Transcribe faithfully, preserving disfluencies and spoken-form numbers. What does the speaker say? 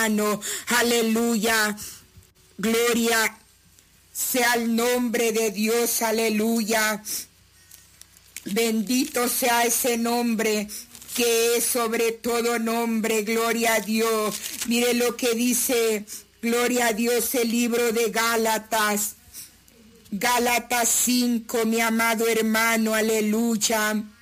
Aleluya. Gloria sea el nombre de Dios. Aleluya. Bendito sea ese nombre que es sobre todo nombre. Gloria a Dios. Mire lo que dice, gloria a Dios, el libro de Gálatas. Gálatas cinco, mi amado hermano. Aleluya.